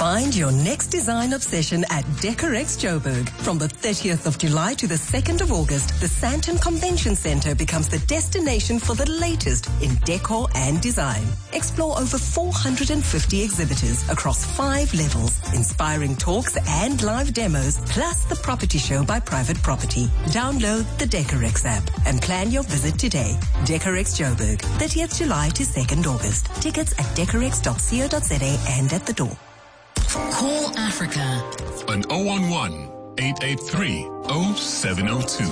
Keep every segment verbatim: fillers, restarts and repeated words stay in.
Find your next design obsession at Decorex Joburg. From the thirtieth of July to the second of August, the Sandton Convention Centre becomes the destination for the latest in decor and design. Explore over four hundred fifty exhibitors across five levels, inspiring talks and live demos, plus the property show by Private Property. Download the Decorex app and plan your visit today. Decorex Joburg, thirtieth of July to second of August. Tickets at decorex dot co dot za and at the door. Call Africa on oh one one, eight eight three, oh seven oh two.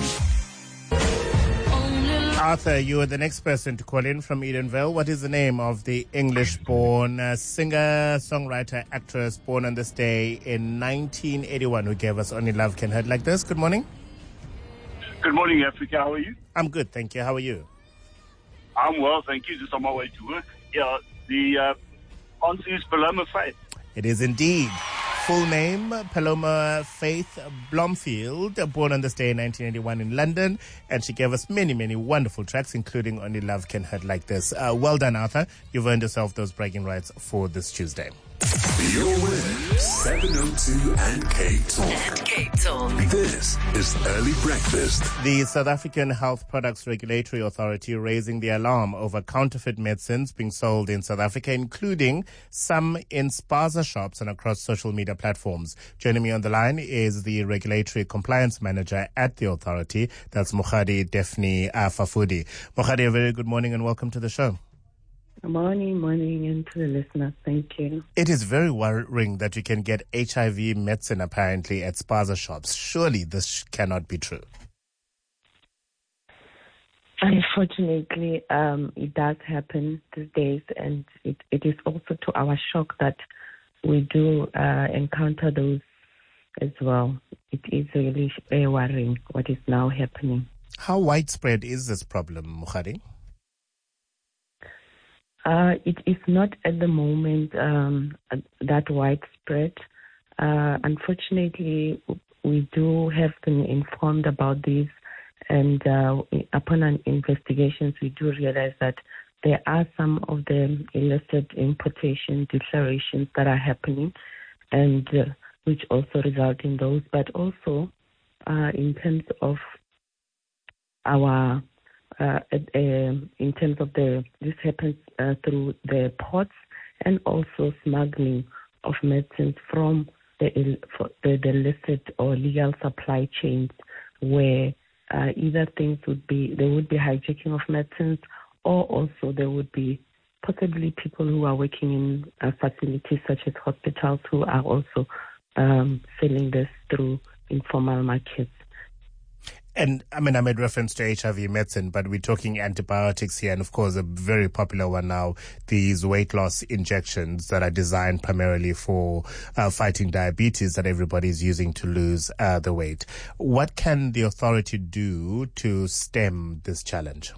Arthur, you are the next person to call in from Edenville. What is the name of the English-born uh, singer, songwriter, actress born on this day in nineteen eighty-one who gave us Only Love Can Hurt Like This? Good morning. Good morning, Africa. How are you? I'm good, thank you. How are you? I'm well, thank you. Just on my way to work. Yeah, the uh, answer is Paloma Faith. It is indeed. Full name, Paloma Faith Blomfield, born on this day in nineteen eighty-one in London, and she gave us many, many wonderful tracks, including Only Love Can Hurt Like This. Uh, well done, Arthur. You've earned yourself those bragging rights for this Tuesday. You're with seven oh two and K Talk. and Cape Talk. This is Early Breakfast. The South African Health Products Regulatory Authority raising the alarm over counterfeit medicines being sold in South Africa, including some in spaza shops and across social media platforms. Joining me on the line is the Regulatory Compliance Manager at the authority. That's Mokgadi Daphne uh, Fafudi. Mokgadi, a very good morning and welcome to the show. Morning, morning, and to the listeners, thank you. It is very worrying that you can get H I V medicine apparently at spaza shops. Surely this cannot be true. Unfortunately, um, it does happen these days, and it, it is also to our shock that we do uh, encounter those as well. It is really very worrying what is now happening. How widespread is this problem, Mokgadi? Uh, it is not at the moment um, that widespread. Uh, unfortunately, we do have been informed about this, and uh, upon an investigations, we do realize that there are some of the illicit importation declarations that are happening, and uh, which also result in those. But also, uh, in terms of our Uh, uh, in terms of the, this happens uh, through the ports and also smuggling of medicines from the, the, the illicit or legal supply chains, where uh, either things would be, there would be hijacking of medicines, or also there would be possibly people who are working in uh, facilities such as hospitals who are also um, selling this through informal markets. And I mean, I made reference to H I V medicine, but we're talking antibiotics here. And of course, a very popular one now, these weight loss injections that are designed primarily for uh, fighting diabetes that everybody's using to lose uh, the weight. What can the authority do to stem this challenge?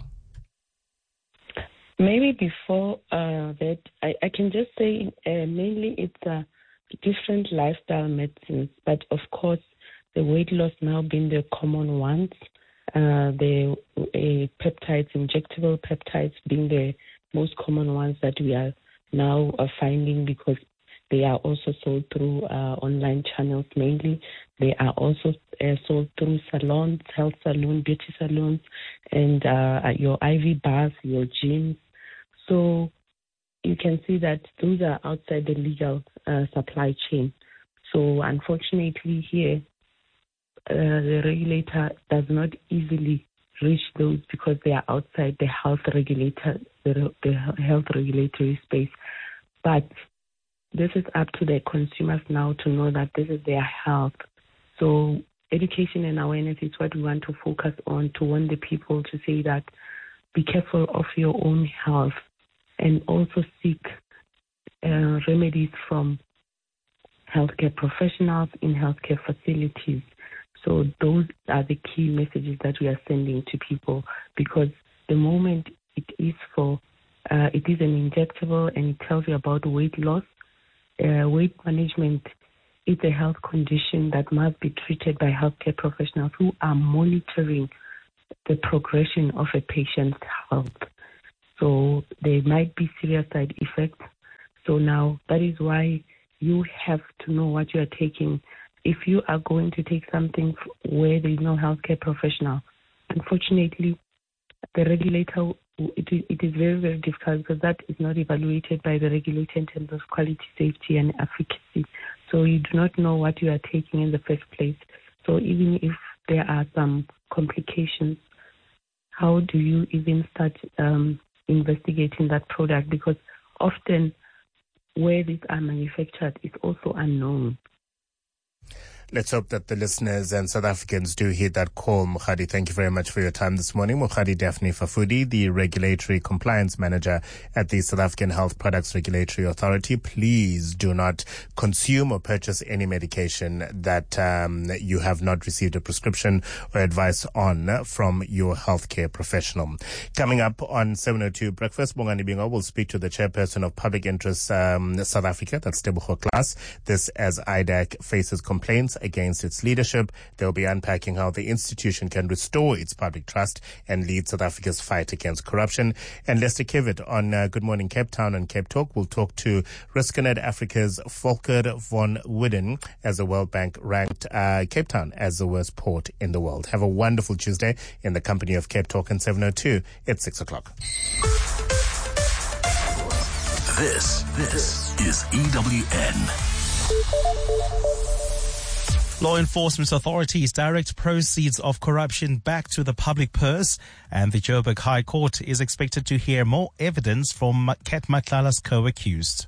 Maybe before uh, that, I, I can just say uh, mainly it's uh, different lifestyle medicines, but of course, the weight loss now being the common ones, uh, the uh, peptides, injectable peptides being the most common ones that we are now uh, finding, because they are also sold through uh, online channels mainly. They are also uh, sold through salons, health salons, beauty salons, and uh, your I V bars, your gyms. So you can see that those are outside the legal uh, supply chain. So unfortunately here, Uh, the regulator does not easily reach those because they are outside the health regulator, the, the health regulatory space. But this is up to the consumers now to know that this is their health. So education and awareness is what we want to focus on, to warn the people to say that be careful of your own health, and also seek uh, remedies from healthcare professionals in healthcare facilities. So those are the key messages that we are sending to people, because the moment it is for, uh, it is an injectable and it tells you about weight loss. Uh, weight management is a health condition that must be treated by healthcare professionals who are monitoring the progression of a patient's health. So there might be serious side effects. So now that is why you have to know what you are taking. If you are going to take something where there is no healthcare professional, unfortunately, the regulator, it, it is very, very difficult because that is not evaluated by the regulator in terms of quality, safety, and efficacy. So you do not know what you are taking in the first place. So even if there are some complications, how do you even start um, investigating that product? Because often where these are manufactured is also unknown. Let's hope that the listeners and South Africans do heed that call. Mokgadi, thank you very much for your time this morning. Mokgadi Daphne Fafudi, the Regulatory Compliance Manager at the South African Health Products Regulatory Authority. Please do not consume or purchase any medication that um, you have not received a prescription or advice on from your healthcare professional. Coming up on seven oh two Breakfast, Bongani Bingo will speak to the Chairperson of Public Interest um, South Africa, that's Tebogo Class. This as I D A C faces complaints against its leadership. They'll be unpacking how the institution can restore its public trust and lead South Africa's fight against corruption. And Lester Kivitt on uh, Good Morning Cape Town and Cape Talk will talk to Riskenet Africa's Volker von Wooden as the World Bank ranked uh, Cape Town as the worst port in the world. Have a wonderful Tuesday in the company of Cape Talk and seven oh two. It's six o'clock. This, this is E W N. Law enforcement authorities direct proceeds of corruption back to the public purse, and the Joburg High Court is expected to hear more evidence from Kat Matlala's co-accused.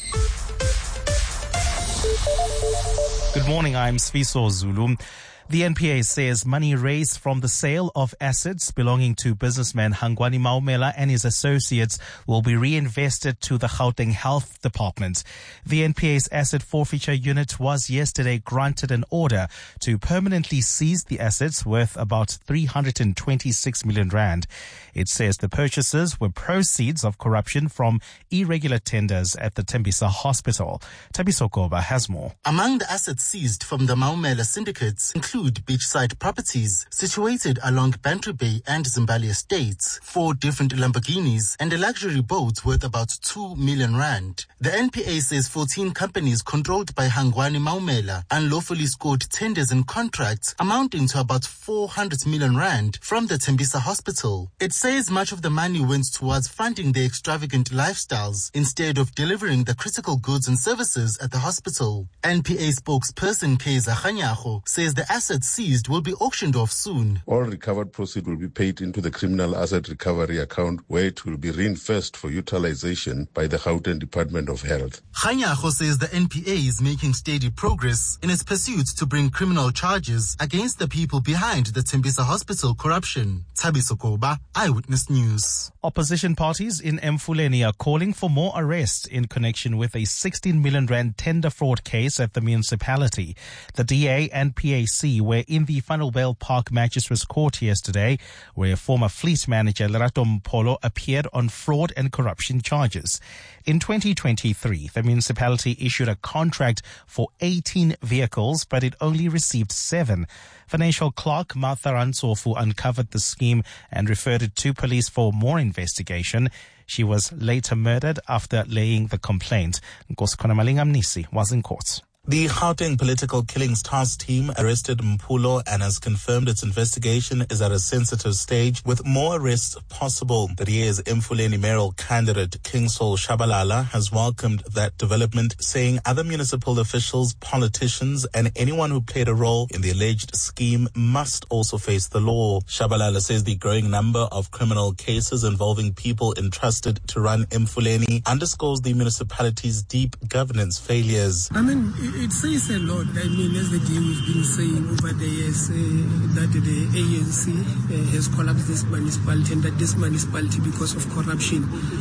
Good morning, I'm Sfiso Zulu. The N P A says money raised from the sale of assets belonging to businessman Hangwani Maumela and his associates will be reinvested to the Gauteng Health Department. The N P A's asset forfeiture unit was yesterday granted an order to permanently seize the assets worth about three hundred twenty-six million rand. It says the purchases were proceeds of corruption from irregular tenders at the Tembisa Hospital. Tabiso Koba has more. Among the assets seized from the Maumela syndicates include beachside properties situated along Bantry Bay and Zimbali estates, four different Lamborghinis, and a luxury boat worth about two million rand. The N P A says fourteen companies controlled by Hangwani Maumela unlawfully scored tenders and contracts amounting to about four hundred million rand from the Tembisa Hospital. It says much of the money went towards funding their extravagant lifestyles instead of delivering the critical goods and services at the hospital. N P A spokesperson Keza Khanyago says the assets seized will be auctioned off soon. All recovered proceeds will be paid into the criminal asset recovery account, where it will be reinvested for utilization by the Gauteng Department of Health. Khanyago says the N P A is making steady progress in its pursuit to bring criminal charges against the people behind the Tembisa Hospital corruption. Tabiso Koba, Eyewitness News. Opposition parties in Mfuleni are calling for more arrests in connection with a sixteen million rand tender fraud case at the municipality. The D A and P A C were in the Funnelvale Park Magistrates Court yesterday, where former fleet manager Lerato Mpolo appeared on fraud and corruption charges. In twenty twenty-three, the municipality issued a contract for eighteen vehicles, but it only received seven. Financial clerk Martha Rantsofu uncovered the scheme and referred it to police for more investigation. She was later murdered after laying the complaint. Nkoskhona Malingam Nisi was in court. The Gauteng Political Killings Task Team arrested Mpulo and has confirmed its investigation is at a sensitive stage, with more arrests possible. The D A's Mfuleni mayoral candidate Kingsol Shabalala has welcomed that development, saying other municipal officials, politicians, and anyone who played a role in the alleged scheme must also face the law. Shabalala says the growing number of criminal cases involving people entrusted to run Mfuleni underscores the municipality's deep governance failures. I mean, it says a lot. I mean, as the D A has been saying over the years, uh, that the A N C uh, has collapsed this municipality, and that this municipality, because of corruption,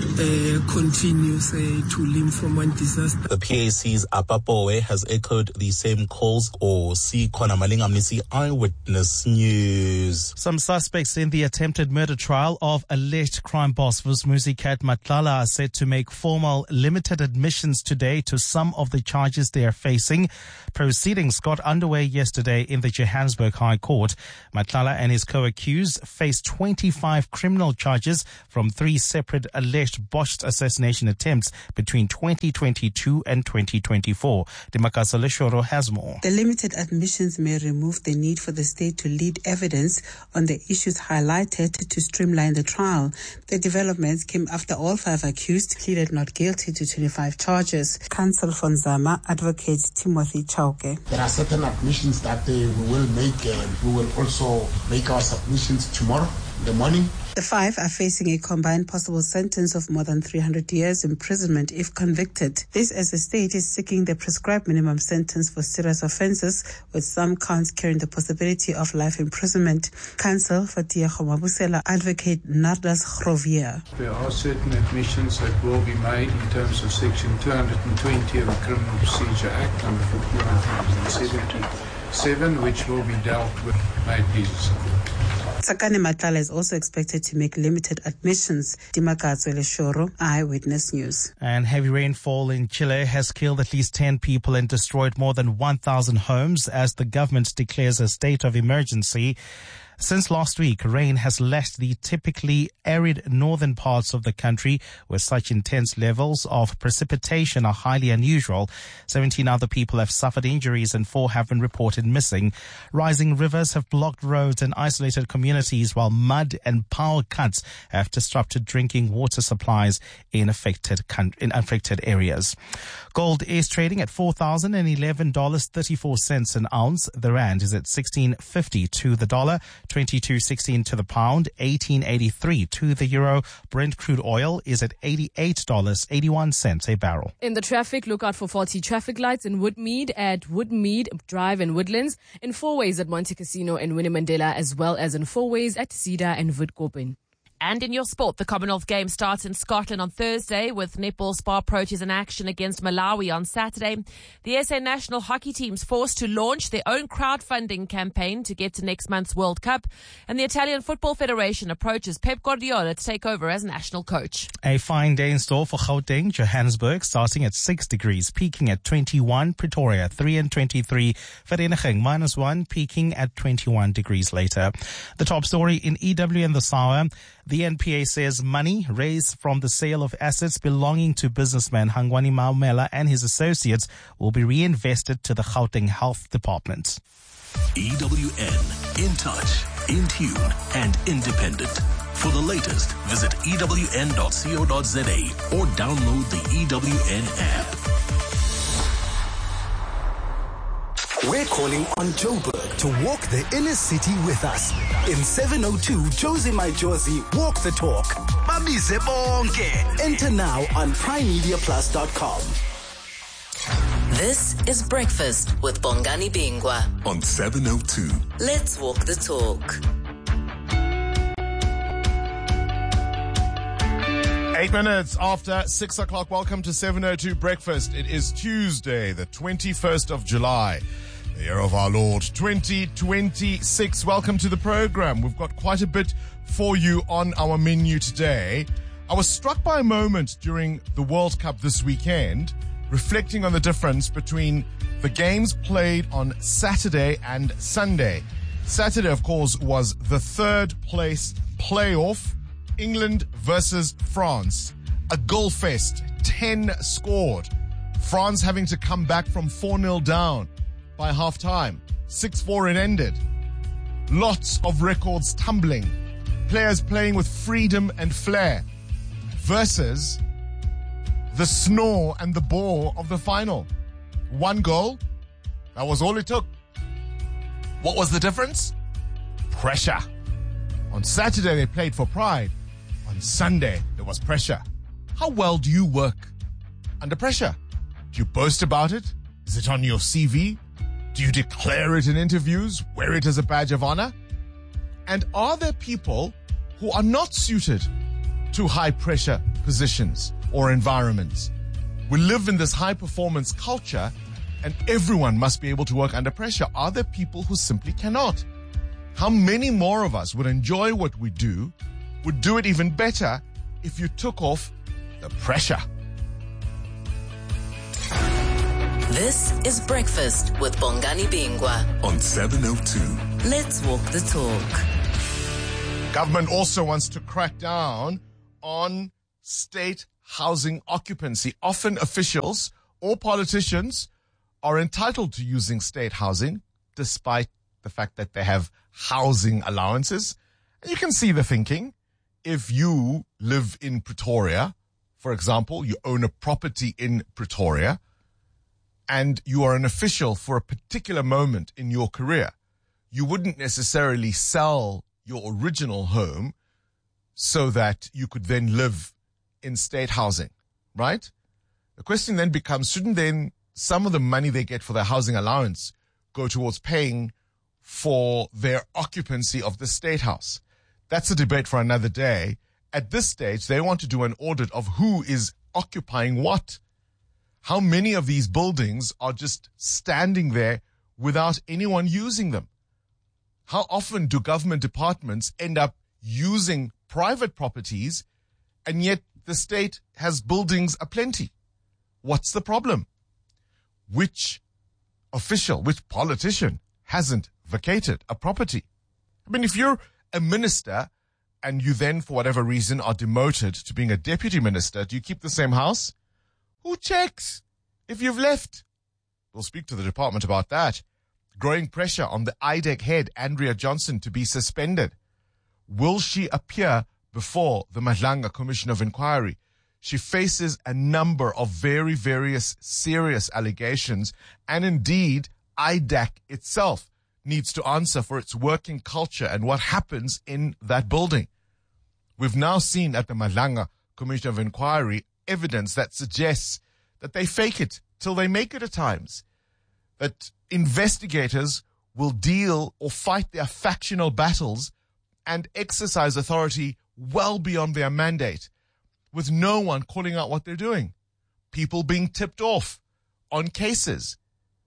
uh, continues uh, to limp from one disaster. The P A C's Apapowe has echoed the same calls. Or see Khona Malingam Nisi, Eyewitness News. Some suspects in the attempted murder trial of alleged crime boss Vusmuzi Kat Matlala are set to make formal limited admissions today to some of the charges they are facing. facing. Proceedings got underway yesterday in the Johannesburg High Court. Matlala and his co-accused face twenty-five criminal charges from three separate alleged botched assassination attempts between twenty twenty-two and twenty twenty-four. Dimakasa Leshoro has more. The limited admissions may remove the need for the state to lead evidence on the issues highlighted to streamline the trial. The developments came after all five accused pleaded not guilty to twenty-five charges. Counsel for Nzama, Advocate Timothy Chauke. There are certain admissions that uh, we will make. Uh, we will also make our submissions tomorrow in the morning. The five are facing a combined possible sentence of more than three hundred years imprisonment if convicted. This as the state is seeking the prescribed minimum sentence for serious offences, with some counts carrying the possibility of life imprisonment. Counsel for Tiago Mabusela, Advocate Nardas Grovier. There are certain admissions that will be made in terms of Section two hundred twenty of the Criminal Procedure Act, number fifty-one seventy-seven, which will be dealt with by pieces of it. Tsakane Matlala is also expected to make limited admissions. Dimakatso Leshoro, Eyewitness News. And heavy rainfall in Chile has killed at least ten people and destroyed more than one thousand homes as the government declares a state of emergency. Since last week, rain has left the typically arid northern parts of the country where such intense levels of precipitation are highly unusual. seventeen other people have suffered injuries and four have been reported missing. Rising rivers have blocked roads and isolated communities, while mud and power cuts have disrupted drinking water supplies in affected in affected areas. Gold is trading at four thousand eleven dollars and thirty-four cents an ounce. The rand is at sixteen fifty to the dollar, twenty-two sixteen to the pound, eighteen eighty-three to the euro. Brent crude oil is at eighty-eight dollars and eighty-one cents a barrel. In the traffic, look out for faulty traffic lights in Woodmead at Woodmead Drive and Woodlands, in Fourways at Monte Casino and Winnie Mandela, as well as in Fourways at Cedar and Woodkoppen. And in your sport, the Commonwealth Games starts in Scotland on Thursday with netball Spar Proteas in action against Malawi on Saturday. The S A national hockey team's forced to launch their own crowdfunding campaign to get to next month's World Cup. And the Italian Football Federation approaches Pep Guardiola to take over as national coach. A fine day in store for Gauteng, Johannesburg, starting at six degrees, peaking at twenty-one. Pretoria, three and twenty-three. Vereeniging, minus one, peaking at twenty-one degrees later. The top story in E W and the S A W A. The N P A says money raised from the sale of assets belonging to businessman Hangwani Maumela and his associates will be reinvested to the Gauteng Health Department. E W N, in touch, in tune, and independent. For the latest, visit E W N dot co dot za or download the E W N app. We're calling on Joburg to walk the inner city with us. In seven oh two, Josie My Josie, walk the talk. Babize bonke. Enter now on prime media plus dot com. This is Breakfast with Bongani Bingwa on seven oh two. Let's walk the talk. Eight minutes after six o'clock. Welcome to seven oh two Breakfast. It is Tuesday, the twenty-first of July, the year of our Lord, twenty twenty-six. Welcome to the program. We've got quite a bit for you on our menu today. I was struck by a moment during the World Cup this weekend, reflecting on the difference between the games played on Saturday and Sunday. Saturday, of course, was the third place playoff, England versus France. A goal fest, ten scored. France having to come back from four nil down by half-time. six four it ended. Lots of records tumbling. Players playing with freedom and flair. Versus the snore and the bore of the final. One goal, that was all it took. What was the difference? Pressure. On Saturday, they played for pride. On Sunday, there was pressure. How well do you work under pressure? Do you boast about it? Is it on your C V? Do you declare it in interviews? Wear it as a badge of honor? And are there people who are not suited to high pressure positions or environments? We live in this high performance culture and everyone must be able to work under pressure. Are there people who simply cannot? How many more of us would enjoy what we do, would do it even better if you took off the pressure? This is Breakfast with Bongani Bingwa on seven oh two. Let's walk the talk. Government also wants to crack down on state housing occupancy. Often officials or politicians are entitled to using state housing despite the fact that they have housing allowances. And you can see the thinking. If you live in Pretoria, for example, you own a property in Pretoria, and you are an official for a particular moment in your career, you wouldn't necessarily sell your original home so that you could then live in state housing, right? The question then becomes, shouldn't then some of the money they get for their housing allowance go towards paying for their occupancy of the state house? That's a debate for another day. At this stage, they want to do an audit of who is occupying what. How many of these buildings are just standing there without anyone using them? How often do government departments end up using private properties and yet the state has buildings aplenty? What's the problem? Which official, which politician hasn't vacated a property? I mean, if you're a minister and you then, for whatever reason, are demoted to being a deputy minister, do you keep the same house? Who checks if you've left? We'll speak to the department about that. Growing pressure on the I D E C head, Andrea Johnson, to be suspended. Will she appear before the Madlanga Commission of Inquiry? She faces a number of very various serious allegations, and indeed, I D E C itself needs to answer for its working culture and what happens in that building. We've now seen at the Madlanga Commission of Inquiry evidence that suggests that they fake it till they make it at times, that investigators will deal or fight their factional battles and exercise authority well beyond their mandate, with no one calling out what they're doing. People being tipped off on cases,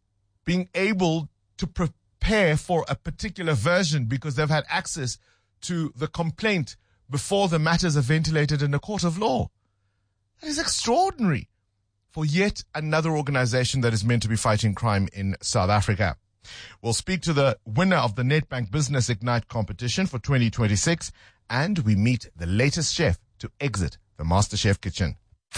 being able to prepare for a particular version because they've had access to the complaint before the matters are ventilated in a court of law. That is extraordinary for yet another organization that is meant to be fighting crime in South Africa. We'll speak to the winner of the Nedbank Business Ignite competition for twenty twenty-six, and we meet the latest chef to exit the MasterChef kitchen.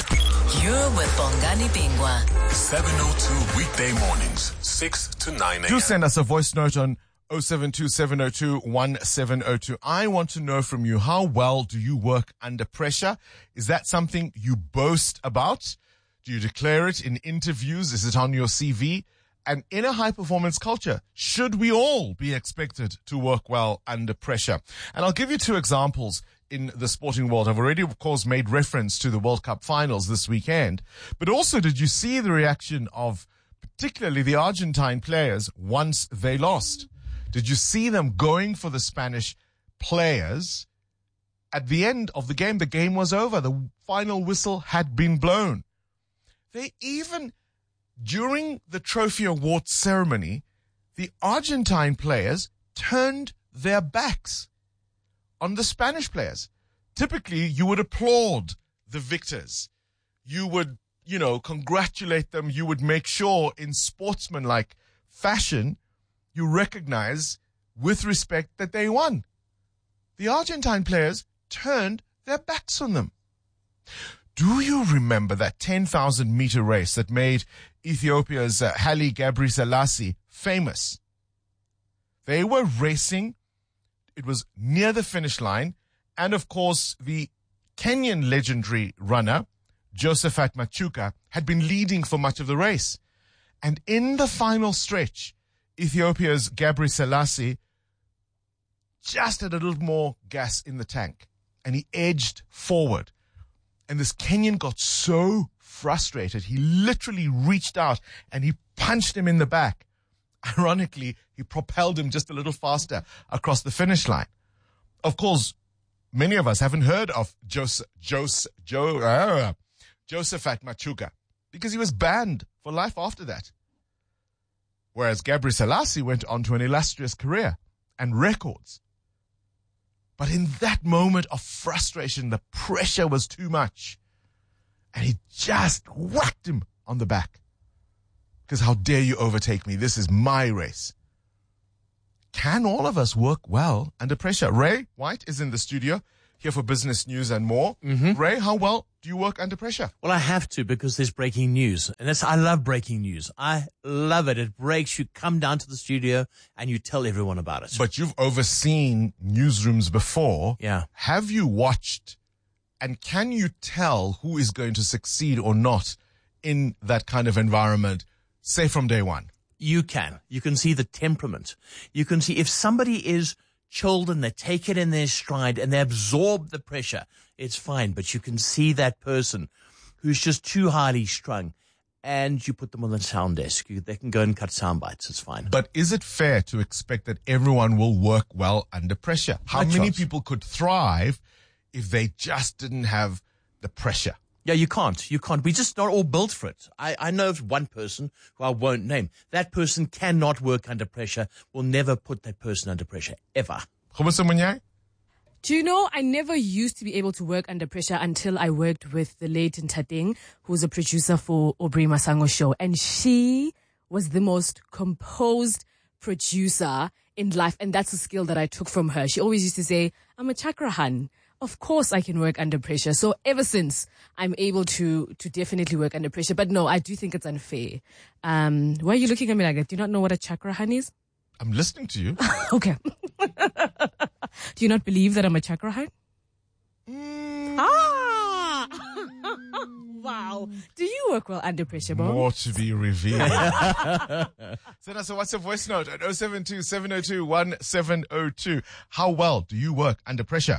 You're with Bongani Bingwa. seven oh two weekday mornings, six to nine a.m. Do send us a voice note on oh seven two, seven oh two, one seven oh two. I want to know from you, how well do you work under pressure? Is that something you boast about? Do you declare it in interviews? Is it on your C V? And in a high-performance culture, should we all be expected to work well under pressure? And I'll give you two examples in the sporting world. I've already, of course, made reference to the World Cup finals this weekend. But also, did you see the reaction of particularly the Argentine players once they lost? Did you see them going for the Spanish players? At the end of the game, the game was over. The final whistle had been blown. They even, during the trophy award ceremony, the Argentine players turned their backs on the Spanish players. Typically, you would applaud the victors. You would, you know, congratulate them. You would make sure in sportsmanlike fashion you recognize with respect that they won. The Argentine players turned their backs on them. Do you remember that ten thousand meter race that made Ethiopia's uh, Haile Gebrselassie famous? They were racing. It was near the finish line. And of course, the Kenyan legendary runner, Josephat Machuka, had been leading for much of the race. And in the final stretch, Ethiopia's Gebrselassie just had a little more gas in the tank, and he edged forward. And this Kenyan got so frustrated, he literally reached out and he punched him in the back. Ironically, he propelled him just a little faster across the finish line. Of course, many of us haven't heard of Joseph, Joseph, Joe, uh, Josephat Machuka because he was banned for life after that. Whereas Gebrselassie went on to an illustrious career and records. But in that moment of frustration, the pressure was too much. And he just whacked him on the back. because how dare you overtake me? This is my race. Can all of us work well under pressure? Ray White is in the studio here for business news and more. Mm-hmm. Ray, how well do you work under pressure? Well, I have to because there's breaking news. And that's, I love breaking news. I love it. It breaks. You come down to the studio and you tell everyone about it. But you've overseen newsrooms before. Yeah. Have you watched and can you tell who is going to succeed or not in that kind of environment, say from day one? You can. You can see the temperament. You can see if somebody is chilled and they take it in their stride and they absorb the pressure, it's fine. But you can see that person who's just too highly strung and you put them on the sound desk. You, they can go and cut sound bites. It's fine. But is it fair to expect that everyone will work well under pressure? How My many choice. people could thrive if they just didn't have the pressure? Yeah, you can't. You can't. We're just not all built for it. I, I know of one person who I won't name. That person cannot work under pressure. We'll never put that person under pressure, ever. Do you know, I never used to be able to work under pressure until I worked with the late Ntateng, who's a producer for Aubrey Masango's show. And she was the most composed producer in life. And that's a skill that I took from her. She always used to say, I'm a chakrahan. Of course I can work under pressure. So ever since, I'm able to to definitely work under pressure. But no, I do think it's unfair. Um, why are you looking at me like that? Do you not know what a chakrahan is? I'm listening to you. Okay. Do you not believe that I'm a chakrahan? Mm. Ah! Wow. Do you work well under pressure, Bob? More to be revealed. Send us a WhatsApp voice note at oh seven two, seven oh two, one seven oh two. How well do you work under pressure?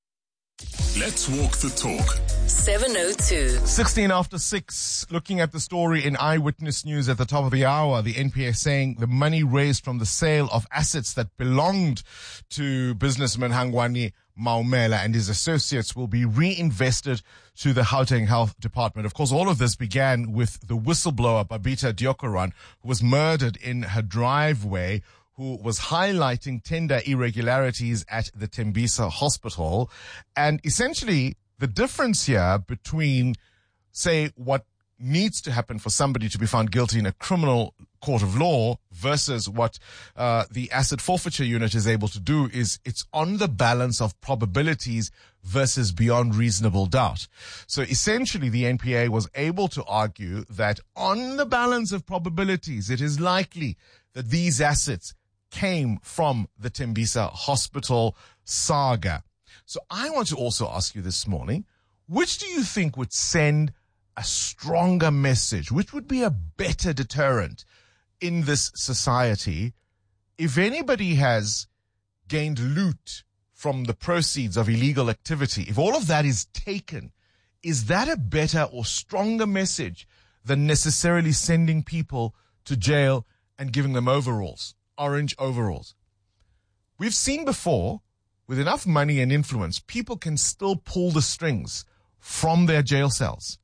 Let's walk the talk. seven oh two. sixteen after six, looking at the story in Eyewitness News at the top of the hour, the N P A saying the money raised from the sale of assets that belonged to businessman Hangwani Maumela and his associates will be reinvested to the Gauteng Health Department. Of course, all of this began with the whistleblower Babita Deokaran, who was murdered in her driveway, who was highlighting tender irregularities at the Tembisa Hospital. And essentially, the difference here between, say, what needs to happen for somebody to be found guilty in a criminal court of law versus what uh, the asset forfeiture unit is able to do is it's on the balance of probabilities versus beyond reasonable doubt. So essentially, the N P A was able to argue that on the balance of probabilities, it is likely that these assets came from the Tembisa Hospital saga. So I want to also ask you this morning, which do you think would send a stronger message? Which would be a better deterrent in this society? If anybody has gained loot from the proceeds of illegal activity, if all of that is taken, is that a better or stronger message than necessarily sending people to jail and giving them overalls? Orange overalls. We've seen before, with enough money and influence, people can still pull the strings from their jail cells.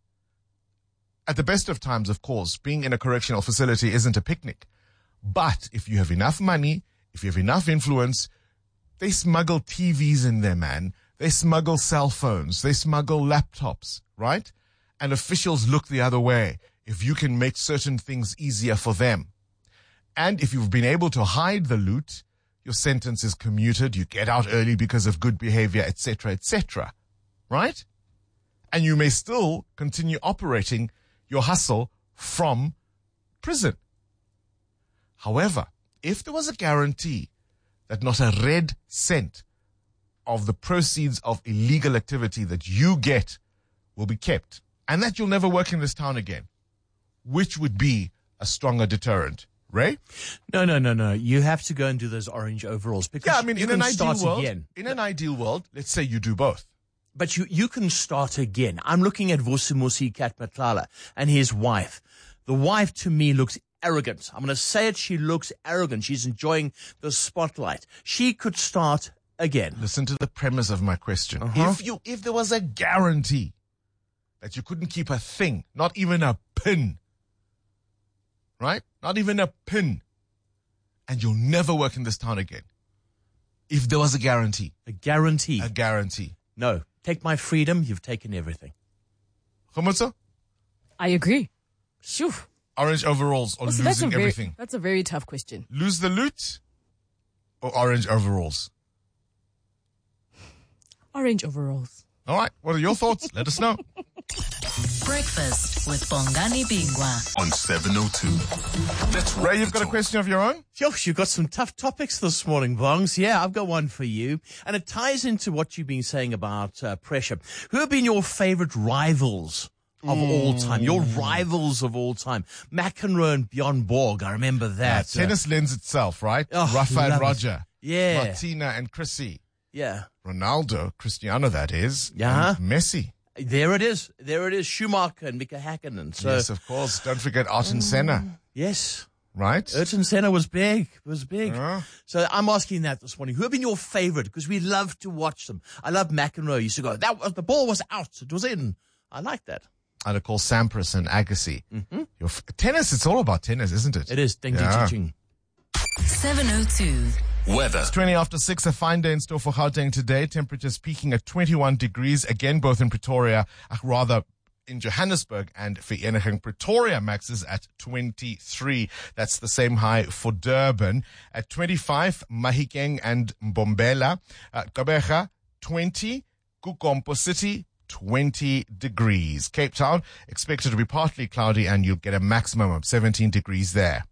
At the best of times, of course, being in a correctional facility isn't a picnic. But if you have enough money, if you have enough influence, they smuggle T Vs in there, man. They smuggle cell phones. They smuggle laptops, right? And officials look the other way if you can make certain things easier for them. And if you've been able to hide the loot, your sentence is commuted, you get out early because of good behavior, et cetera, et cetera. Right? And you may still continue operating your hustle from prison. However, if there was a guarantee that not a red cent of the proceeds of illegal activity that you get will be kept, and that you'll never work in this town again, which would be a stronger deterrent? Ray? No, no, no, no. You have to go and do those orange overalls because yeah, I mean, you in can an ideal start world, again. In an ideal world, let's say you do both. But you, you can start again. I'm looking at Vusimusi Katmatlala and his wife. The wife to me looks arrogant. I'm going to say it. She looks arrogant. She's enjoying the spotlight. She could start again. Listen to the premise of my question. Uh-huh. If you, if there was a guarantee that you couldn't keep a thing, not even a pin, right? Not even a pin. And you'll never work in this town again. If there was a guarantee. A guarantee. A guarantee. No. Take my freedom, you've taken everything. Khomotso? I agree. Shoo. Orange overalls or Oh, so that's a losing very, everything? That's a very tough question. Lose the loot or orange overalls? Orange overalls. All right. What are your thoughts? Let us know. Breakfast with Bongani Bingwa on seven oh two. Let's Ray, you've got a question of your own? Josh, you've got some tough topics this morning, Bongs. Yeah, I've got one for you. And it ties into what you've been saying about uh, pressure. Who have been your favorite rivals of mm. all time? Your rivals of all time. McEnroe and Bjorn Borg. I remember that. Yeah, tennis uh, lends itself, right? Oh, Rafa and Roger. It. Yeah. Martina and Chrissy. Yeah. Ronaldo, Cristiano, that is. Yeah. And Messi. There it is. There it is. Schumacher and Mika Häkkinen. So, yes, of course. Don't forget Ayrton um, Senna. Yes. Right? Ayrton Senna was big. Was big. Uh. So I'm asking that this morning. Who have been your favorite? Because we love to watch them. I love McEnroe. He used to go, that was, the ball was out. It was in. I like that. I'd call Sampras and Agassi. Mm-hmm. Your f- tennis, it's all about tennis, isn't it? It is. Ding, yeah. ding, ding. seven oh two. Weather. It's twenty after six, a fine day in store for Gauteng today. Temperatures peaking at twenty-one degrees, again both in Pretoria, uh, rather in Johannesburg and Vereeniging. Pretoria maxes at twenty-three. That's the same high for Durban. At twenty-five, Mahikeng and Mbombela. Uh, Gqeberha, twenty. Kukompo City, twenty degrees. Cape Town, expected to be partly cloudy and you'll get a maximum of seventeen degrees there.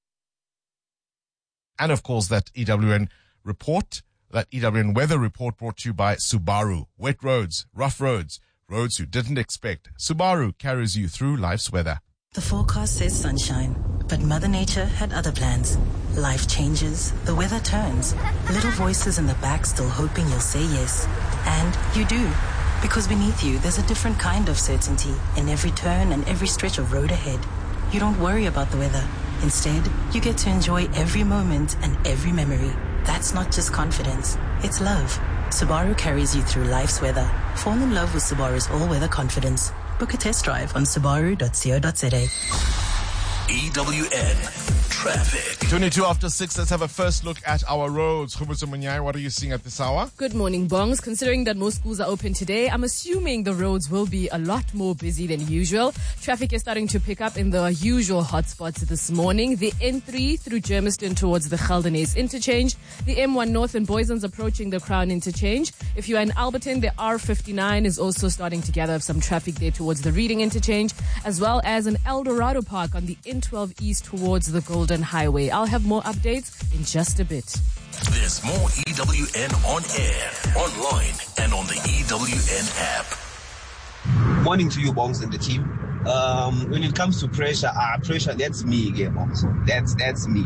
And, of course, that E W N report, that E W N weather report brought to you by Subaru. Wet roads, rough roads, roads you didn't expect. Subaru carries you through life's weather. The forecast says sunshine, but Mother Nature had other plans. Life changes, the weather turns. Little voices in the back still hoping you'll say yes. And you do. Because beneath you, there's a different kind of certainty in every turn and every stretch of road ahead. You don't worry about the weather. Instead, you get to enjoy every moment and every memory. That's not just confidence, it's love. Subaru carries you through life's weather. Fall in love with Subaru's all-weather confidence. Book a test drive on subaru dot co dot za. E W N Traffic. twenty-two after six, let's have a first look at our roads. Khumbudzo Munyai, what are you seeing at this hour? Good morning, Bongs. Considering that most schools are open today, I'm assuming the roads will be a lot more busy than usual. Traffic is starting to pick up in the usual hotspots this morning. The N three through Germiston towards the Geldenhuys interchange. The M one North and Boysons approaching the Crown interchange. If you are in Alberton, the R fifty-nine is also starting to gather up some traffic there towards the Reading interchange, as well as an Eldorado Park on the N twelve East towards the Golden Highway. I'll have more updates in just a bit. There's more E W N on air, online, and on the E W N app. Morning to you, Bongs, and the team. Um, when it comes to pressure, uh, pressure, that's me again, Bongs. That's, that's me.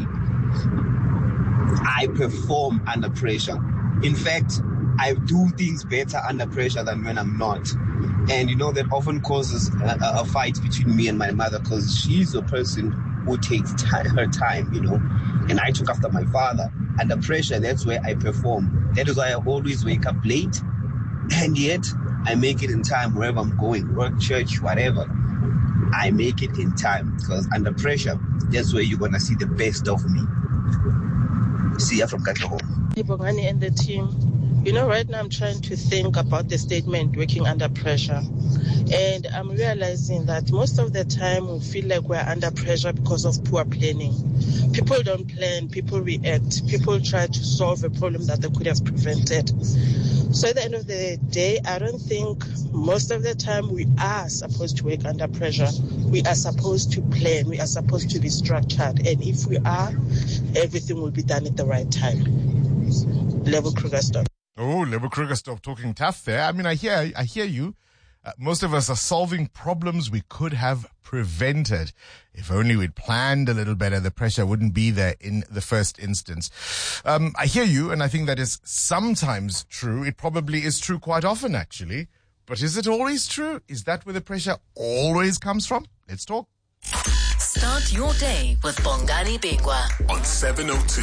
I perform under pressure. In fact, I do things better under pressure than when I'm not. And, you know, that often causes a, a fight between me and my mother because she's the person who takes time, her time, you know. And I took after my father. Under pressure, that's where I perform. That is why I always wake up late. And yet, I make it in time wherever I'm going, work, church, whatever. I make it in time because under pressure, that's where you're going to see the best of me. See ya from Katlehong. Hey, Bongani and the team. You know, right now I'm trying to think about the statement working under pressure. And I'm realizing that most of the time we feel like we're under pressure because of poor planning. People don't plan, people react, people try to solve a problem that they could have prevented. So at the end of the day, I don't think most of the time we are supposed to work under pressure. We are supposed to plan, we are supposed to be structured. And if we are, everything will be done at the right time. Level Krugerstop. Oh, Level Krugerstop talking tough there. I mean, I hear, I hear you. Uh, most of us are solving problems we could have prevented. If only we'd planned a little better, the pressure wouldn't be there in the first instance. Um, I hear you, and I think that is sometimes true. It probably is true quite often, actually. But is it always true? Is that where the pressure always comes from? Let's talk. Start your day with Bongani Bingwa on seven oh two.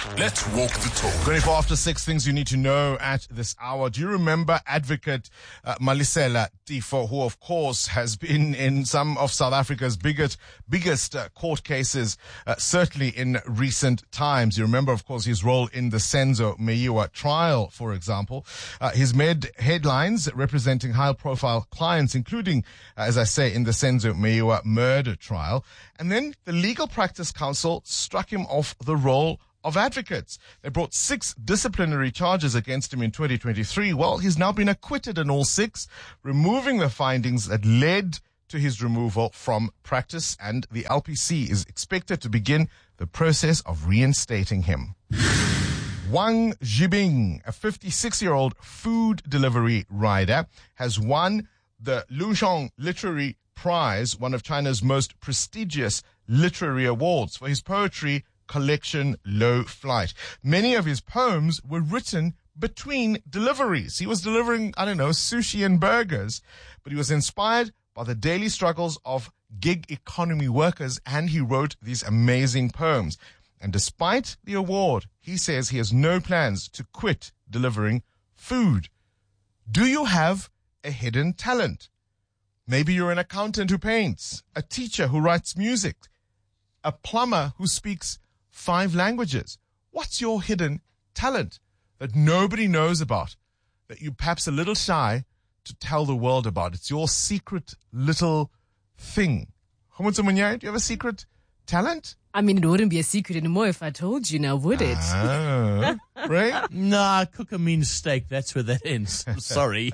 Let's walk the talk. twenty-four after six, things you need to know at this hour. Do you remember advocate uh, Malisela Tifo, who of course has been in some of South Africa's biggest, biggest uh, court cases, uh, certainly in recent times. You remember, of course, his role in the Senzo Meyiwa trial, for example. Uh, he's made headlines representing high-profile clients, including, uh, as I say, in the Senzo Meyiwa murder trial. And then the Legal Practice Council struck him off the roll of advocates. They brought six disciplinary charges against him in twenty twenty-three. Well, he's now been acquitted in all six, removing the findings that led to his removal from practice, and the L P C is expected to begin the process of reinstating him. Wang Zhibing, a fifty-six-year-old food delivery rider, has won the Luxiong Literary Prize, one of China's most prestigious literary awards, for his poetry collection Low Flight. Many of his poems were written between deliveries. He was delivering, I don't know, sushi and burgers, but he was inspired by the daily struggles of gig economy workers, and he wrote these amazing poems. And despite the award, he says he has no plans to quit delivering food. Do you have a hidden talent? Maybe you're an accountant who paints, a teacher who writes music, a plumber who speaks five languages. What's your hidden talent that nobody knows about, that you're perhaps a little shy to tell the world about? It's your secret little thing. Do you have a secret talent? I mean, it wouldn't be a secret anymore if I told you now, would it? Ah, right? Nah, cook a mean steak. That's where that ends. Sorry.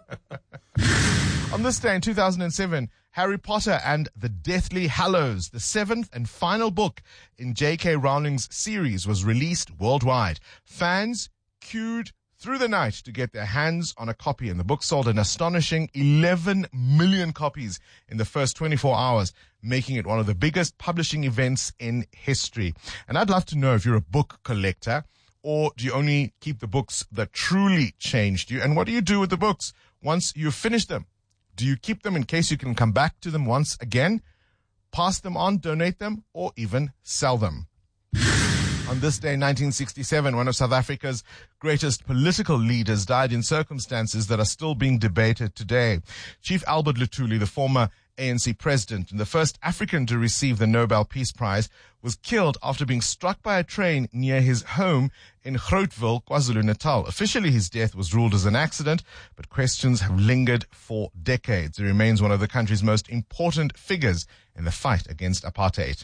On this day in two thousand seven, Harry Potter and the Deathly Hallows, the seventh and final book in J K Rowling's series, was released worldwide. Fans queued through the night to get their hands on a copy, and the book sold an astonishing eleven million copies in the first twenty-four hours, making it one of the biggest publishing events in history. And I'd love to know if you're a book collector, or do you only keep the books that truly changed you? And what do you do with the books once you've finished them? Do you keep them in case you can come back to them once again, pass them on, donate them, or even sell them? On this day in nineteen sixty-seven, one of South Africa's greatest political leaders died in circumstances that are still being debated today. Chief Albert Luthuli, the former A N C president and the first African to receive the Nobel Peace Prize, was killed after being struck by a train near his home in Grootville, KwaZulu-Natal. Officially, his death was ruled as an accident, but questions have lingered for decades. He remains one of the country's most important figures in the fight against apartheid.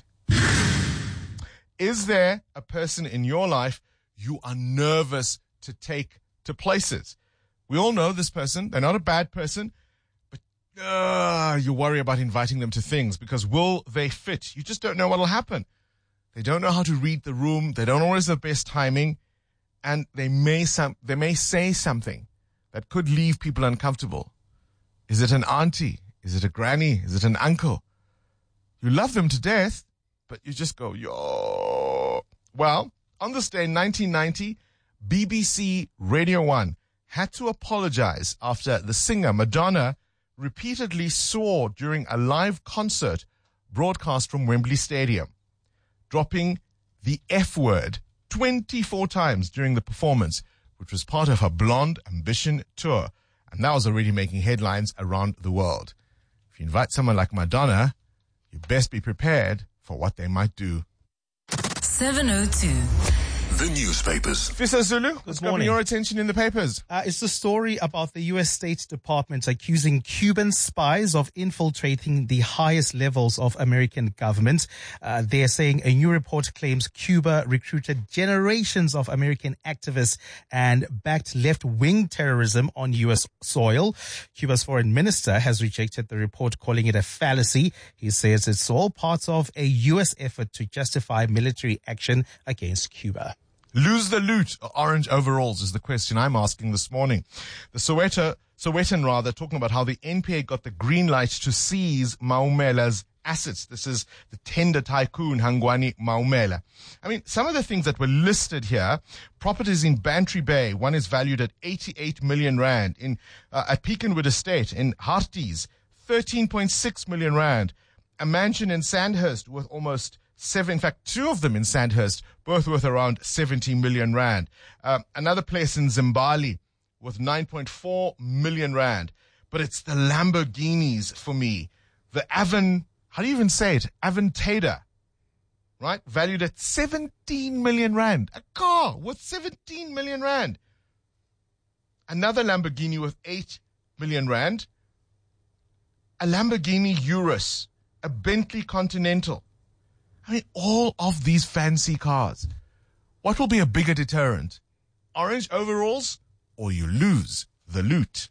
Is there a person in your life you are nervous to take to places? We all know this person. They're not a bad person, but uh, you worry about inviting them to things because will they fit? You just don't know what will happen. They don't know how to read the room. They don't always have the best timing. And they may some, they may say something that could leave people uncomfortable. Is it an auntie? Is it a granny? Is it an uncle? You love them to death, but you just go, yo. Well, on this day in nineteen ninety, B B C Radio one had to apologize after the singer Madonna repeatedly swore during a live concert broadcast from Wembley Stadium, dropping the F word twenty-four times during the performance, which was part of her Blonde Ambition tour. And that was already making headlines around the world. If you invite someone like Madonna, you best be prepared for what they might do. seven oh two. The newspapers. Fisa Zulu, what's grabbing your attention in the papers? Uh, it's the story about the U S State Department accusing Cuban spies of infiltrating the highest levels of American government. Uh, they're saying a new report claims Cuba recruited generations of American activists and backed left-wing terrorism on U S soil. Cuba's foreign minister has rejected the report, calling it a fallacy. He says it's all part of a U S effort to justify military action against Cuba. Lose the loot, orange overalls, is the question I'm asking this morning. The Soweto, Sowetan rather, talking about how the N P A got the green light to seize Maumela's assets. This is the tender tycoon Hangwani Maumela. I mean, some of the things that were listed here, properties in Bantry Bay, one is valued at eighty-eight million rand. In, uh, at Peakenwood Estate in Harties, thirteen point six million rand. a mansion in Sandhurst worth almost seven, in fact, two of them in Sandhurst, both worth around seventy million rand. Uh, another place in Zimbabwe worth nine point four million rand. But it's the Lamborghinis for me. The Avon, how do you even say it? Aventador, right? Valued at seventeen million rand. A car worth seventeen million rand. Another Lamborghini worth eight million rand. A Lamborghini Urus, a Bentley Continental. I mean, all of these fancy cars. What will be a bigger deterrent? Orange overalls, or you lose the loot?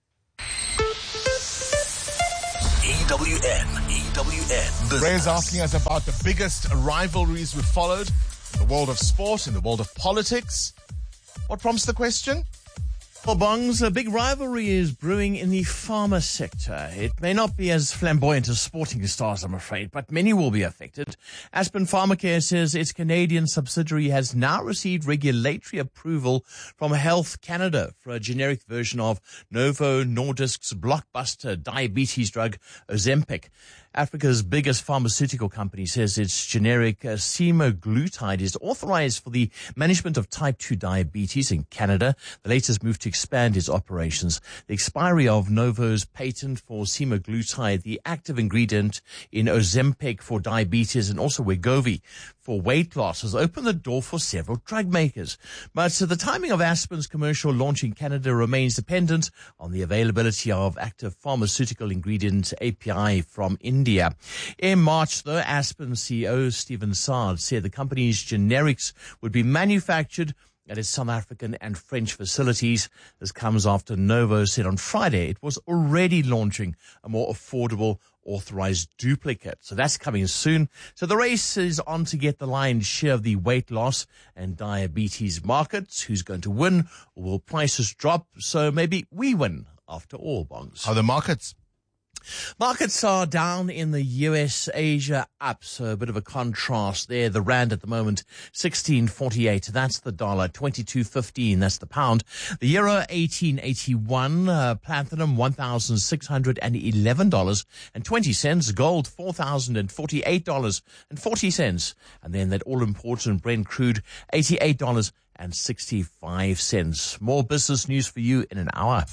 E W N, E W N. Ray is asking us about the biggest rivalries we've followed in the world of sport, in the world of politics. What prompts the question? Well, Bongs, a big rivalry is brewing in the pharma sector. It may not be as flamboyant as Sporting Stars, I'm afraid, but many will be affected. Aspen Pharmacare says its Canadian subsidiary has now received regulatory approval from Health Canada for a generic version of Novo Nordisk's blockbuster diabetes drug Ozempic. Africa's biggest pharmaceutical company says its generic uh, semaglutide is authorized for the management of type two diabetes in Canada, the latest move to expand its operations. The expiry of Novo's patent for semaglutide, the active ingredient in Ozempic for diabetes and also Wegovy for weight loss, has opened the door for several drug makers. But uh, the timing of Aspen's commercial launch in Canada remains dependent on the availability of active pharmaceutical ingredient A P I from India. India. In March, though, Aspen C E O Stephen Sard said the company's generics would be manufactured at its South African and French facilities. This comes after Novo said on Friday it was already launching a more affordable authorized duplicate. So that's coming soon. So the race is on to get the lion's share of the weight loss and diabetes markets. Who's going to win? Or will prices drop? So maybe we win after all, Bongs. How are the markets? Markets are down in the U S, Asia up, so a bit of a contrast there. The rand at the moment, sixteen forty-eight, that's the dollar, twenty-two fifteen, that's the pound. The euro, eighteen eighty-one, uh, platinum, one thousand six hundred eleven dollars and twenty cents, gold, four thousand forty-eight dollars and forty cents, and then that all-important Brent crude, eighty-eight dollars and sixty-five cents. More business news for you in an hour.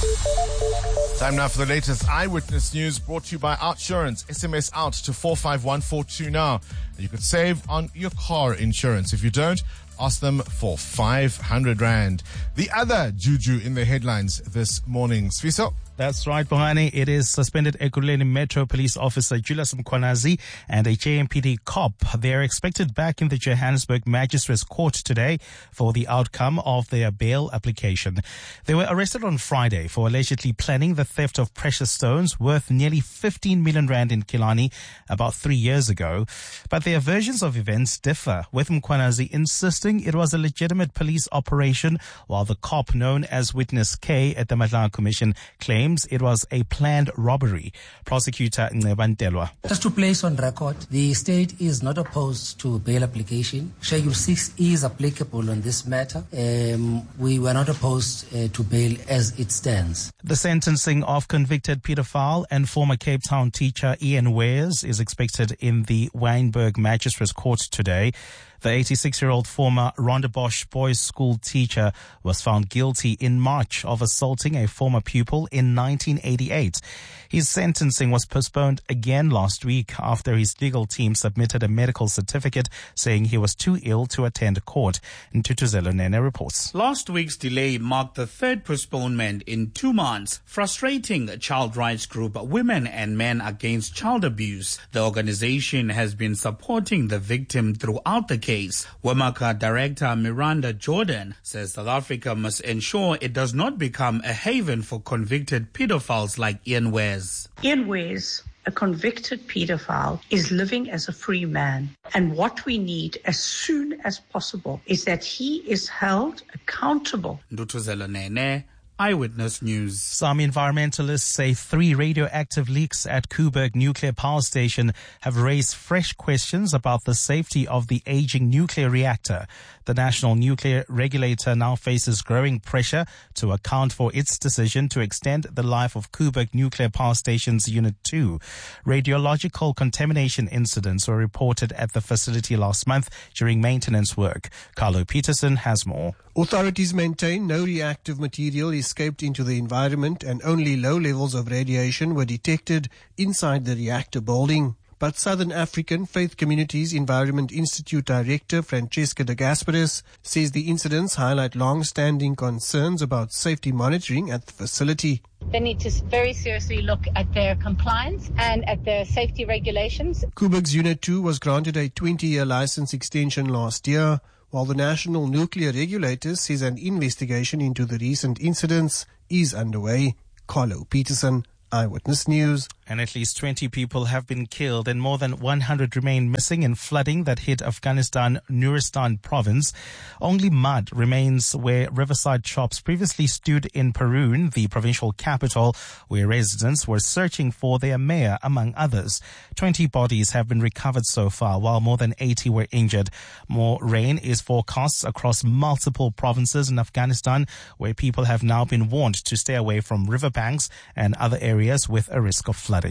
Time now for the latest eyewitness news brought to you by Outsurance. S M S out to four five one four two now. You could save on your car insurance. If you don't, ask them for five hundred rand. The other juju in the headlines this morning. Sviso? That's right, Bohani. It is suspended Ekurhuleni Metro Police Officer Julius Mkhwanazi and a J M P D cop. They are expected back in the Johannesburg Magistrates Court today for the outcome of their bail application. They were arrested on Friday for allegedly planning the theft of precious stones worth nearly fifteen million rand in Killarney about three years ago. But their versions of events differ, with Mkhwanazi insisting it was a legitimate police operation, while the cop known as Witness K at the Madlanga Commission claims it was a planned robbery. Prosecutor Ncebantelwa. Just to place on record, the state is not opposed to bail application. Schedule six is applicable on this matter. Um, we were not opposed uh, to bail as it stands. The sentencing of convicted paedophile and former Cape Town teacher Ian Wares is expected in the Wynberg Magistrates Court today. The eighty-six-year-old former Rondebosch Boys School teacher was found guilty in March of assaulting a former pupil in nineteen eighty-eight. His sentencing was postponed again last week after his legal team submitted a medical certificate saying he was too ill to attend court. Ntutuzelo Nene reports. Last week's delay marked the third postponement in two months, frustrating child rights group Women and Men Against Child Abuse. The organization has been supporting the victim throughout the case. WAMACA Director Miranda Jordan says South Africa must ensure it does not become a haven for convicted pedophiles like Ian Wares. Ian Wares, a convicted pedophile, is living as a free man. And what we need as soon as possible is that he is held accountable. Ndutuzelo Nene, Eyewitness News. Some environmentalists say three radioactive leaks at Koeberg Nuclear Power Station have raised fresh questions about the safety of the aging nuclear reactor. The National Nuclear Regulator now faces growing pressure to account for its decision to extend the life of Koeberg Nuclear Power Station's Unit two. Radiological contamination incidents were reported at the facility last month during maintenance work. Carlo Peterson has more. Authorities maintain no reactive material escaped into the environment and only low levels of radiation were detected inside the reactor building. But Southern African Faith Communities Environment Institute Director Francesca de Gasperis says the incidents highlight long-standing concerns about safety monitoring at the facility. They need to very seriously look at their compliance and at their safety regulations. Koeberg's Unit two was granted a twenty-year license extension last year, while the National Nuclear Regulator says an investigation into the recent incidents is underway. Carlo Peterson, Eyewitness News. And at least twenty people have been killed and more than one hundred remain missing in flooding that hit Afghanistan Nuristan province. Only mud remains where riverside shops previously stood in Purun, the provincial capital, where residents were searching for their mayor, among others. twenty bodies have been recovered so far, while more than eighty were injured. More rain is forecast across multiple provinces in Afghanistan, where people have now been warned to stay away from riverbanks and other areas with a risk of flooding.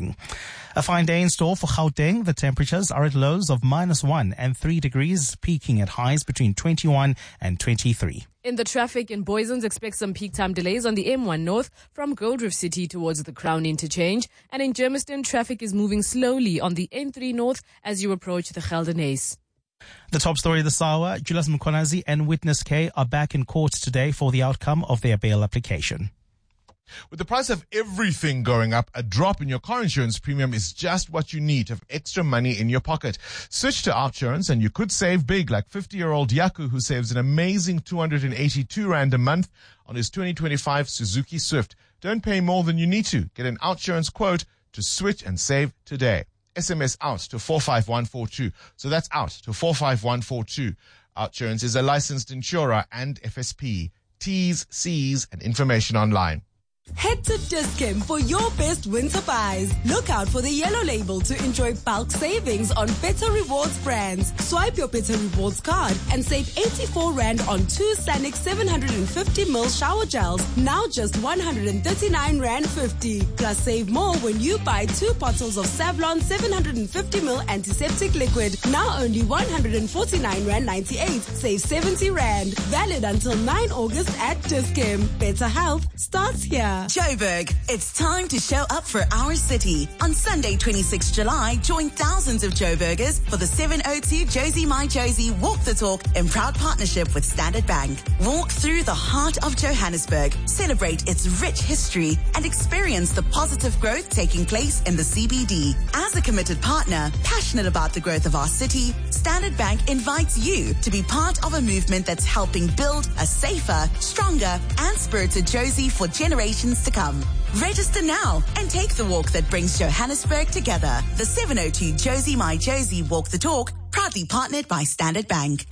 A fine day in store for Gauteng. The temperatures are at lows of minus one and three degrees, peaking at highs between twenty-one and twenty-three. In the traffic in Boysons, expect some peak time delays on the M one North from Gold Reef City towards the Crown Interchange. And in Germiston, traffic is moving slowly on the N three North as you approach the Geldenhuys. The top story this hour, Julius Mkonazi and Witness K are back in court today for the outcome of their bail application. With the price of everything going up, a drop in your car insurance premium is just what you need to have extra money in your pocket. Switch to OutSurance and you could save big, like fifty-year-old Yaku, who saves an amazing two hundred eighty-two rand a month on his twenty twenty-five Suzuki Swift. Don't pay more than you need to. Get an OutSurance quote to switch and save today. S M S out to four five one four two. So that's out to four five one four two. OutSurance is a licensed insurer and F S P. T's, C's, and information online. Head to Dis-Chem for your best winter buys. Look out for the yellow label to enjoy bulk savings on Better Rewards brands. Swipe your Better Rewards card and save eighty-four rand on two Sanex seven hundred fifty milliliter shower gels, now just one hundred thirty-nine rand fifty. Plus save more when you buy two bottles of Savlon seven hundred fifty milliliter antiseptic liquid, now only one hundred forty-nine rand ninety-eight. Save seventy rand. Valid until ninth August at Dis-Chem. Better health starts here. Joburg, it's time to show up for our city. On Sunday, twenty-sixth of July, join thousands of Joburgers for the seven oh two Josie My Josie Walk the Talk in proud partnership with Standard Bank. Walk through the heart of Johannesburg, celebrate its rich history, and experience the positive growth taking place in the C B D. As a committed partner, passionate about the growth of our city, Standard Bank invites you to be part of a movement that's helping build a safer, stronger, and spirited Josie for generations to come. Register now and take the walk that brings Johannesburg together. The seven oh two Josie My Josie Walk the Talk, proudly partnered by Standard Bank.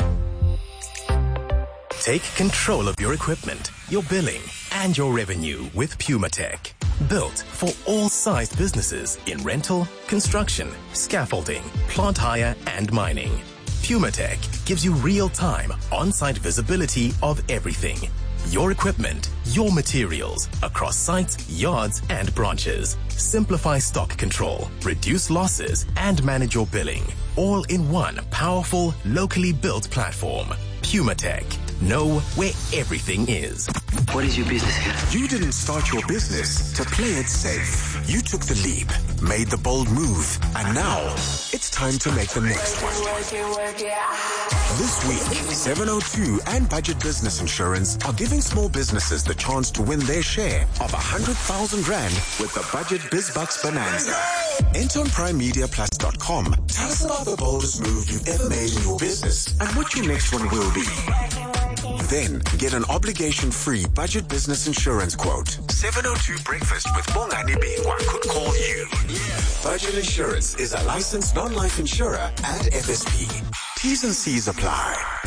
Take control of your equipment, your billing, and your revenue with PumaTech. Built for all sized businesses in rental, construction, scaffolding, plant hire, and mining. PumaTech gives you real-time, on-site visibility of everything. Your equipment, your materials, across sites, yards, and branches. Simplify stock control, reduce losses, and manage your billing. All in one powerful, locally built platform. PumaTech. Know where everything is. What is your business here? You didn't start your business to play it safe. You took the leap, made the bold move, and now it's time to make the next one. This week, seven oh two and Budget Business Insurance are giving small businesses the chance to win their share of one hundred thousand rand with the Budget BizBucks Bonanza. Enter on prime media plus dot com. Tell us about the boldest move you've ever made in your business and what your next one will be. Then get an obligation-free Budget Business Insurance quote. seven oh two Breakfast with Bongani Bingwa could call you. Budget Insurance is a licensed non-life insurer and F S P. T's and C's apply.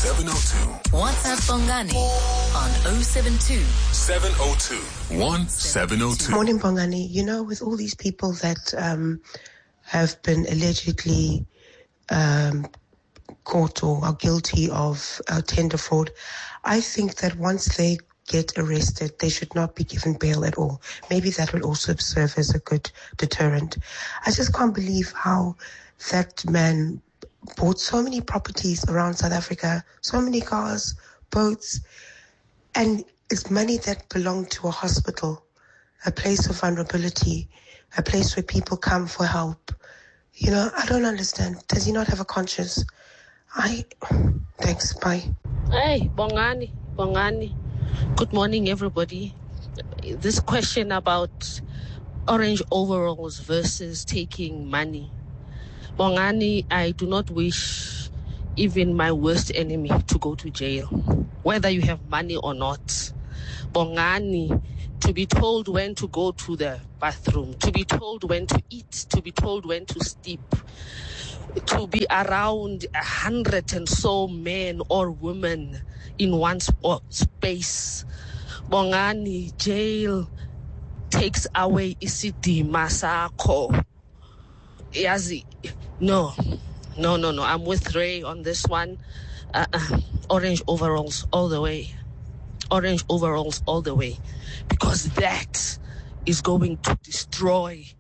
seven oh two. WhatsApp Bongani on oh seven two. seven oh two, one seven oh two. Morning, Bongani. You know, with all these people that um, have been allegedly um, caught or are guilty of uh, tender fraud, I think that once they get arrested, they should not be given bail at all. Maybe that will also serve as a good deterrent. I just can't believe how that man bought so many properties around South Africa, so many cars, boats, and it's money that belonged to a hospital, a place of vulnerability, a place where people come for help. You know, I don't understand. Does he not have a conscience? I, thanks, bye. Hey, Bongani, Bongani. Good morning, everybody. This question about orange overalls versus taking money. Bongani, I do not wish even my worst enemy to go to jail, whether you have money or not. Bongani, to be told when to go to the bathroom, to be told when to eat, to be told when to sleep, to be around a hundred and so men or women in one sp- space. Bongani, jail takes away isidima sakho. Yazi, no, no, no, no. I'm with Ray on this one. Uh, uh, orange overalls all the way. Orange overalls all the way. Because that is going to destroy